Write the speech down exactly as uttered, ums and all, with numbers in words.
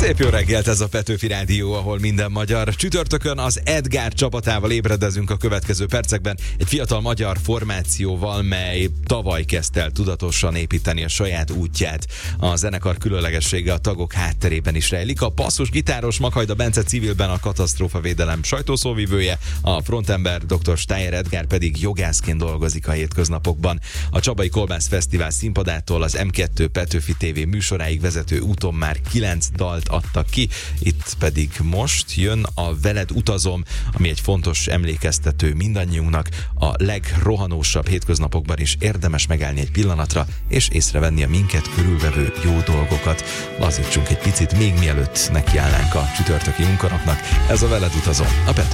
Szép jó reggelt, ez a Petőfi Rádió, ahol minden magyar. Csütörtökön az Edgár csapatával ébredezünk a következő percekben. Egy fiatal magyar formációval, mely tavaly kezdte el tudatosan építeni a saját útját. A zenekar különlegessége a tagok hátterében is rejlik. A basszusgitáros Makhajda Bence civilben a katasztrófavédelem sajtószóvivője, a frontember dr. Steyer Edgár pedig jogászként dolgozik a hétköznapokban. A Csabai Kolbász Fesztivál színpadától az em kettő Petőfi té vé műsoráig vezető úton már kilenc dalt adtak ki, itt pedig most jön a Veled utazom, ami egy fontos emlékeztető mindannyiunknak. A legrohanósabb hétköznapokban is érdemes megállni egy pillanatra, és észrevenni a minket körülvevő jó dolgokat. Lazítsunk egy picit, még mielőtt nekiállnánk a csütörtöki munkanapnak. Ez a Veled utazom, a Petőfi